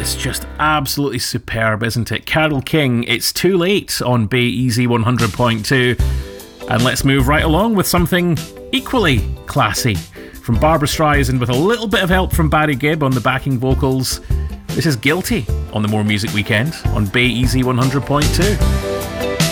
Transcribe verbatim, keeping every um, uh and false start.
is just absolutely superb, isn't it? Carole King, It's Too Late on Bay Easy one hundred point two. And let's move right along with something equally classy. From Barbra Streisand with a little bit of help from Barry Gibb on the backing vocals. This is Guilty on the More Music Weekend on Bay Easy one hundred point two.